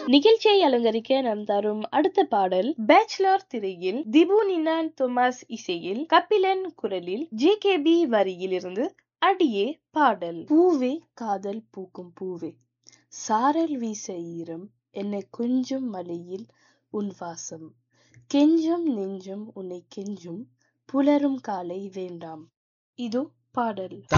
நிகழ்ச்சியை அலங்கரிக்க நாம் தரும் அடுத்த பாடல் பேச்சுலர் திரையில் திபு நினான் தொமாஸ் இசையில் கபிலன் குரலில் ஜேகேபி வரியில் இருந்து அடியே பாடல். பூவே காதல் பூக்கும் பூவே, சாரல் வீச ஈரம் என்னை கொஞ்சம் மலையில் உன் வாசம், கெஞ்சும் நெஞ்சும் உன்னை கெஞ்சும் புலரும் காலை வேண்டாம். இதோ பாடல்.